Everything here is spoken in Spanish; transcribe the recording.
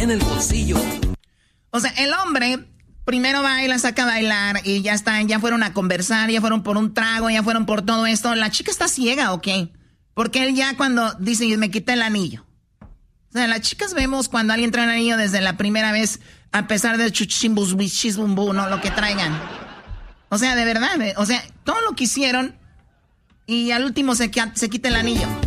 en el bolsillo. O sea, el hombre primero va y la saca a bailar y ya están, ya fueron a conversar, ya fueron por un trago, ya fueron por todo esto. ¿La chica está ciega o qué? Porque él ya cuando dice, me quita el anillo. O sea, las chicas vemos cuando alguien trae un anillo desde la primera vez, a pesar del chuchimbusbichizbumbu, no lo que traigan. O sea, de verdad, o sea, todo lo que hicieron y al último se quita el anillo.